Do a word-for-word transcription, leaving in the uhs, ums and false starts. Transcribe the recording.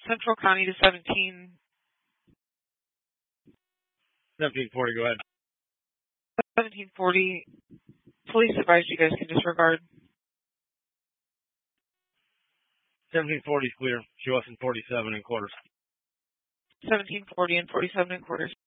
Central County to seventeen. seventeen forty, go ahead. seventeen forty. Police advise you guys can disregard. seventeen forty is clear. Show us in forty-seven and quarters. seventeen forty and forty-seven and quarters.